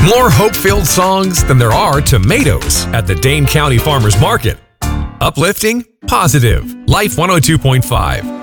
More hope-filled songs than there are tomatoes at the Dane County Farmers Market. Uplifting, positive. Life 102.5.